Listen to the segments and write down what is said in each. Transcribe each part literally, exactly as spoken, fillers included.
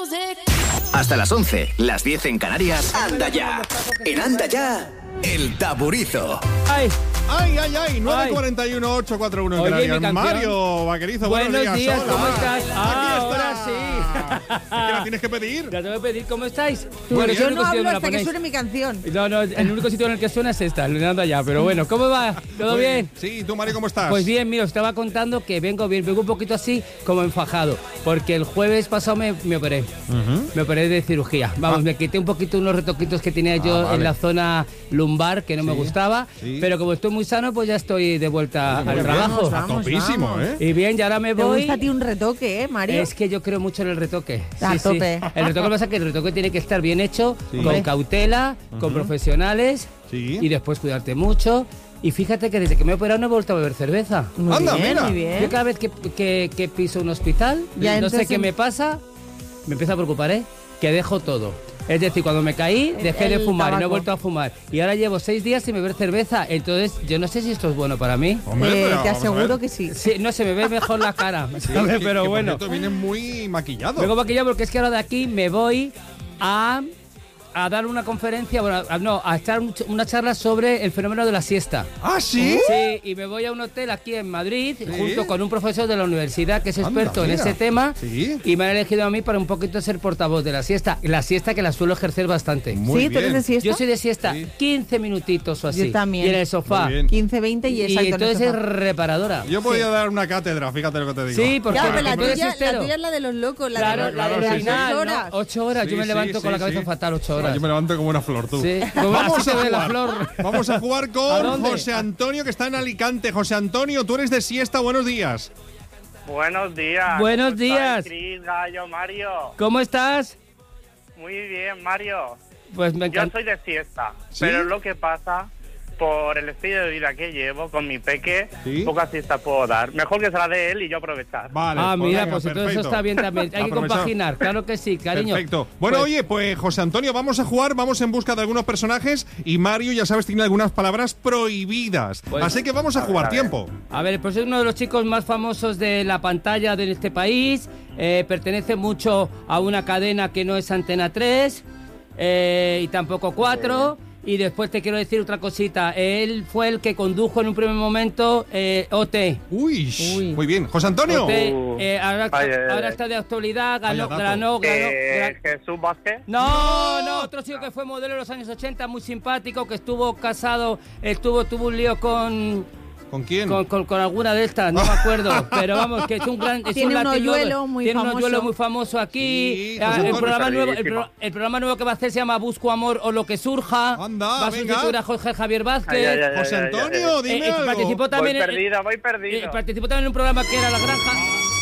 Hasta las once, las diez en Canarias. Anda ya. En Anda ya, El Taburizo. Ay, ay, ay, ay. nueve cuarenta y uno, ocho cuarenta y uno en Canarias. Mario Vaquerizo, buenos, buenos días. días. ¿Cómo estás? Ah, ahora sí. ¿Qué la tienes que pedir? La tengo que pedir. ¿Cómo estáis? Bueno, yo no hablo hasta que suene mi canción. No, no, el único sitio en el que suena es esta, Anda ya. Pero bueno, ¿cómo va? ¿Todo Muy bien? Sí, ¿tú, Mario, cómo estás? Pues bien, mira, os estaba contando que vengo bien, vengo un poquito así como enfajado, porque el jueves pasado me, me operé. Uh-huh. Me operé de cirugía. Vamos, ah. me quité un poquito unos retoquitos que tenía yo ah, vale. en la zona lumbar, que no sí. me gustaba, sí. pero como estoy muy sano, pues ya estoy de vuelta sí, al trabajo. Vamos, vamos, topísimo, vamos. ¿eh? Y bien, ya ahora me voy. ¿Te gusta a ti un retoque, eh, Mario? Es que yo creo mucho en el retoque. A sí, tope. Sí. El retoque pasa que el retoque tiene que estar bien hecho, sí. con cautela, uh-huh. con profesionales, sí. y después cuidarte mucho. Y fíjate que desde que me he operado no he vuelto a beber cerveza. Muy Anda, bien, mira. muy bien. Yo cada vez que, que, que piso un hospital, ya, no entonces... sé qué me pasa, me empiezo a preocupar, ¿eh? Que dejo todo. Es decir, cuando me caí, dejé el, de fumar tabaco. Y no he vuelto a fumar. Y ahora llevo seis días sin beber cerveza. Entonces, yo no sé si esto es bueno para mí. Hombre, eh, pero, te aseguro que sí. sí. No, se me ve mejor la cara. Sí, ¿sabes? que, Pero que bueno. Tú vienes muy maquillado. Vengo maquillado porque es que ahora de aquí me voy a... a dar una conferencia, bueno, a, no, a estar una charla sobre el fenómeno de la siesta. ¿Ah, sí? Sí, y me voy a un hotel aquí en Madrid, ¿sí? junto con un profesor de la universidad que es experto Anda, en ese tema, ¿sí? y me han elegido a mí para un poquito ser portavoz de la siesta. La siesta que la suelo ejercer bastante. Muy ¿Sí? bien. ¿Tú eres de siesta? Yo soy de siesta, sí. quince minutitos o así. Yo también. Y en el sofá. quince, veinte y exacto. Y entonces es reparadora. Yo podía sí. dar una cátedra, fíjate lo que te digo. Sí, porque ya, pero la, tú eres tuya, siestero. la tuya es la de los locos, la claro, de, la la de de sí, las sí. horas. No, ocho horas, sí, yo me sí, levanto sí, con la cabeza sí. fatal, ocho horas. Yo me levanto como una flor, tú. Sí. Vamos a, de la jugar. flor. Vamos a jugar con José Antonio, que está en Alicante. José Antonio, tú eres de siesta, buenos días. Buenos días. Buenos días. Cris, Gallo, Mario. ¿Cómo estás? Muy bien, Mario. Pues me encanta. Yo soy de siesta, ¿sí? pero lo que pasa, por el estilo de vida que llevo con mi peque, ¿sí? poca siesta puedo dar. Mejor que se la dé él y yo aprovechar. Vale, ah, pues mira, venga, pues entonces eso está bien también. Hay que compaginar, claro que sí, cariño. Perfecto. Bueno, pues, oye, pues José Antonio, vamos a jugar, vamos en busca de algunos personajes y Mario, ya sabes, tiene algunas palabras prohibidas. Pues, así que vamos a jugar, a tiempo. A ver, pues es uno de los chicos más famosos de la pantalla de este país. Eh, pertenece mucho a una cadena que no es Antena tres eh, y tampoco cuatro. Y después te quiero decir otra cosita. Él fue el que condujo en un primer momento eh, O T. Uy, Uy, muy bien. José Antonio. O T, eh, ahora, ay, ahora ay, está de actualidad. Ganó, ganó, ganó, eh, ganó. ¿Jesús Vázquez? No, no, otro chico que fue modelo en los años ochenta, muy simpático, que estuvo casado, estuvo, tuvo un lío con... ¿Con quién? Con, con, con alguna de estas, no me acuerdo. Pero vamos, que es un gran... Es tiene un, un hoyuelo muy tiene famoso. un hoyuelo muy famoso aquí. Sí, el, programa nuevo, el, pro, el programa nuevo que va a hacer se llama Busco Amor o lo que surja. Anda, va a venga. sustituir a Jorge Javier Vázquez. Ay, ay, ay, José Antonio, ay, ay, ay. dime eh, algo. Participó también voy en, perdida, voy perdida. Eh, participó también en un programa que era La Granja.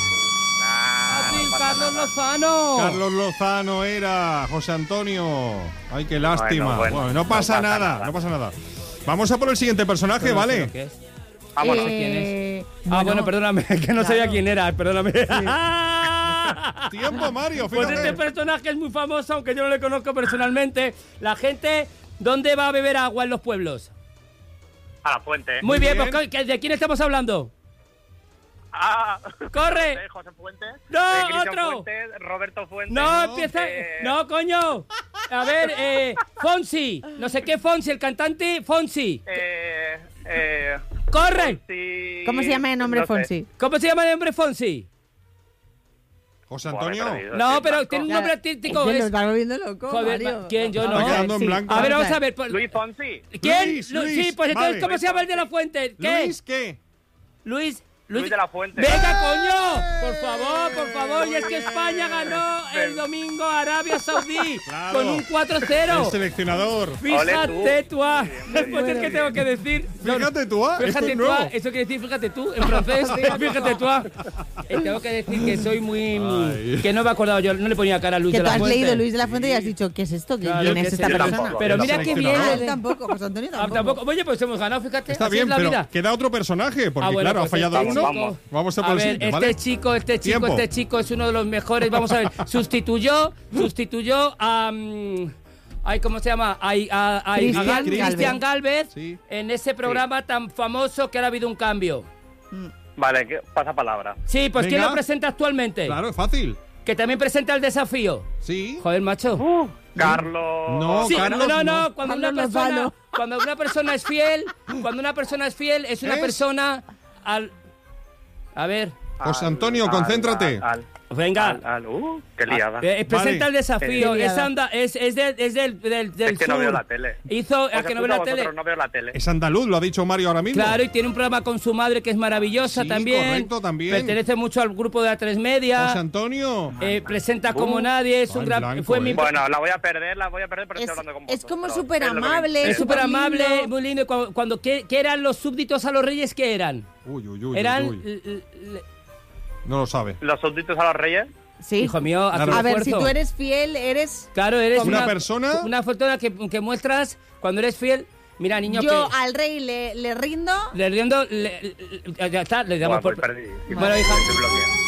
Nah, no Carlos nada. Lozano. Carlos Lozano era José Antonio. Ay, qué lástima. Bueno, bueno, bueno, no pasa, no pasa nada, nada, no pasa nada. Vamos a por el siguiente personaje, Pero ¿vale? no sé qué es. Vámonos. Eh, ¿quién es? Bueno, ah, bueno, perdóname, que no claro. sabía quién era, perdóname. Sí. Tiempo, Mario, fíjate. Pues este personaje es muy famoso, aunque yo no le conozco personalmente. La gente, ¿dónde va a beber agua en los pueblos? A la fuente. Muy, Muy bien, bien. Pues, ¿de quién estamos hablando? Ah, ¡Corre! no sé, José Fuentes. ¡No, eh, Cristian otro! Fuentes, Roberto Fuentes. No, empieza... eh, No, coño. A ver, eh, Fonsi. No sé qué Fonsi, el cantante Fonsi. Eh, eh, ¡Corre! Fonsi... ¿Cómo se llama el nombre no sé. Fonsi? ¿Cómo se llama el nombre Fonsi? José Buah, me he Antonio. perdido, No, estoy pero blanco. tiene un nombre artístico. Se es- lo está volviendo loco, Joder, Mario. ¿quién? Yo Está no. quedando en sí. blanco. A ver, vamos a ver. por- Luis Fonsi. ¿Quién? Luis, Lu- Luis, sí, pues entonces, vale. ¿cómo se llama el de la fuente? ¿Qué? Luis, ¿qué? Luis. Luis de la Fuente. ¡Venga, coño! Por favor, por favor. Y es que España ganó el domingo a Arabia Saudí Claro. con un cuatro cero. El seleccionador. Fíjate tú. ah. Pues es que tengo que decir. Fíjate tú, ah, esto Fíjate es tú, ah, nuevo. eso quiere decir fíjate tú en francés. Fíjate tú. ah. Eh, Tengo que decir que soy muy. Ay. Que no me he acordado yo, no le ponía cara a Luis Que de tú la has Fuente. leído Luis de la Fuente y has dicho, ¿qué es esto? Claro, ¿Quién que es sí, esta yo persona? tampoco. Pero Yo mira tampoco. qué bien. Ah, él tampoco, José Antonio Ah, tampoco. tampoco. Oye, pues hemos ganado, fíjate. Está así bien, es la pero vida. queda otro personaje, porque Ah, bueno, claro, pues ha fallado este uno. chico- Vamos a por A el ver, siguiente, este ¿vale? chico, este chico, Tiempo. este chico es uno de los mejores. Vamos a ver, sustituyó, sustituyó a. um, ay, ¿cómo se llama? A, a, a, a Cristian Gal- Galvez. Cristian Galvez Sí. en ese programa tan famoso que ahora ha habido un cambio. Vale, que pasa palabra. Sí, pues ¿quién Venga. lo presenta actualmente? Claro, es fácil. que también presenta el desafío. Sí. Joder, macho. Uh, Carlos. No, Sí, Carlos, no, no, no. no, cuando Carlos una persona, Lozano. cuando una persona es fiel, cuando una persona es fiel, es una ¿Es? persona al... A ver, José Al- Antonio, al- concéntrate. Al, venga. al- al- uh, qué liada. Eh, presenta Vale. el desafío, Qué es, liada. anda, es, es, de- es del, del, del es que sur. no veo la tele. Hizo, Os a que no escucho ve la a vosotros, tele. no veo la tele. Es andaluz, lo ha dicho Mario ahora mismo. Claro, y tiene un programa con su madre que es maravillosa Sí, también. correcto, también. Pertenece mucho al grupo de la tres Media. José Antonio. Eh, presenta como Uh. nadie, es Ay, un gran... blanco, fue mi... eh. Bueno, la voy a perder, la voy a perder, pero Es- estoy hablando con es vosotros. como pero súper es lo que me amable, interesa. Es súper amable, lindo. muy lindo. Y Cuando, cuando ¿qué, qué eran los súbditos a los reyes? ¿Qué eran? Uy, uy, uy, eran... uy, uy. l- l- No lo sabe. Los súbditos a los reyes. Sí. Hijo mío, haz Claro. un A ver, si esfuerzo. tú eres fiel, eres... Claro, eres ¿Una una, persona? Una foto que, que muestras cuando eres fiel. Mira, niño, Yo que al rey le, le rindo. le riendo, le- le- ya está, le damos Buah, pues por... perdí. Bueno, hija, Estoy bloqueado.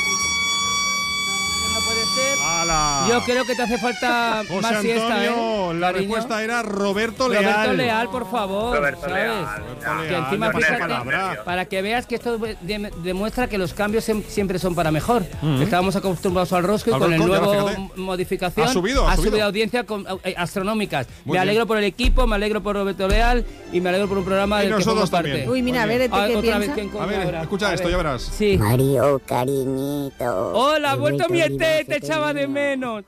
no puede ser. ¡Hala! Yo creo que te hace falta José más siesta, ¿eh? Antonio, la cariño? respuesta era Roberto Leal. Roberto Leal, por favor. Roberto ¿sabes? Leal. Roberto ya, Leal, Que encima, ya, fíjate, palabra. para que veas que esto de- demuestra que los cambios sem- siempre son para mejor. Estábamos acostumbrados al rosco y Al con el rosco, ya, nuevo fíjate. m- modificación Ha subido, ha subido. audiencia con- eh, astronómicas. Muy me bien. alegro por el equipo, me alegro por Roberto Leal y me alegro por un programa Y del que formo nosotros parte. también. Uy, mira, a Muy ver, ¿este Ah, qué otra vez, piensa? ¿quién coño A ver, ahora? escucha A esto, ver. ya verás. Sí. Mario, cariñito. Hola, ha He vuelto mi a E T, olvidarte te echaba de mío. menos.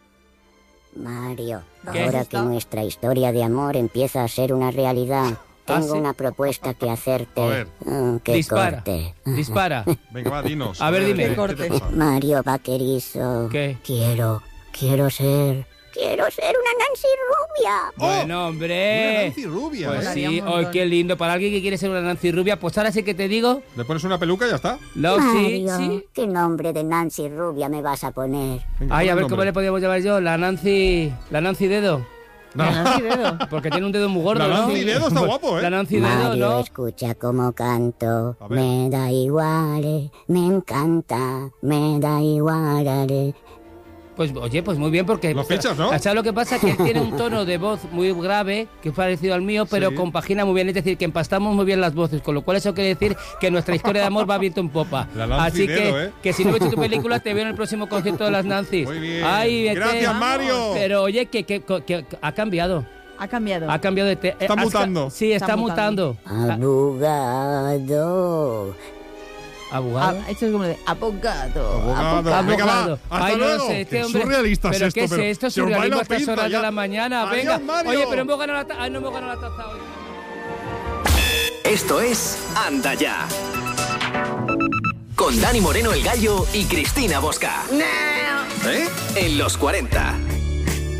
Mario, ¿Qué? ahora que nuestra historia de amor empieza a ser una realidad, ¿Ah, tengo sí? una propuesta que hacerte. A ver. Mm, que Dispara, corte. dispara. Venga, va, dinos. A ver, dime. ¿qué te Corte. pasa? Mario vaquerizo. ¿Qué? Quiero, quiero ser, quiero ser una Nancy rubia. Bueno, Una hombre. Nancy rubia. Pues ¿eh? Molaría sí, un hoy montón. qué lindo. Para alguien que quiere ser una Nancy Rubia, pues ahora sí que te digo. Le pones una peluca y ya está. No, sí, Mario, sí. ¿qué nombre de Nancy rubia me vas a poner? Venga, Ay, pon a el ver cómo nombre. le podríamos llamar yo. La Nancy. La Nancy Dedo. No. Nancy Dedo. Porque tiene un dedo muy gordo, La ¿no? Nancy Dedo está guapo, ¿eh? La Nancy Dedo, Mario, ¿no? escucha cómo canto. A ver. Me da igual, eh, me encanta, me da igual. eh. Pues oye, pues muy bien porque... Lo fichas, ¿no? ¿Sabes lo que pasa? Que él tiene un tono de voz muy grave, que es parecido al mío, pero Sí. compagina muy bien. Es decir, que empastamos muy bien las voces, con lo cual eso quiere decir que nuestra historia de amor va viento en popa. La Nancy Así Dedo, que, ¿eh? que si no he visto tu película, te veo en el próximo concierto de las Nancys. Muy bien. Ay, vete. Gracias, Mario. Pero oye, que, que, que- que ha cambiado. Ha cambiado. Ha cambiado de... te- Está has ca- mutando. Sí, está, Está mutando. Abogado. Abogado. Ah, esto es como de abogado. Abogado. abogado. Venga, va. Abogado. Hasta Ay, no luego. lo sé, este Qué hombre- surrealista es ¿Pero esto, qué es pero esto? se os va Surrealismo la a estas pinza horas ya. de la mañana. Adiós, Venga. Mario. Oye, pero hemos ganado la taza. Ay, no hemos ganado la taza hoy. Esto es Anda Ya. Con Dani Moreno el Gallo y Cristina Bosca. ¿Eh? En los cuarenta.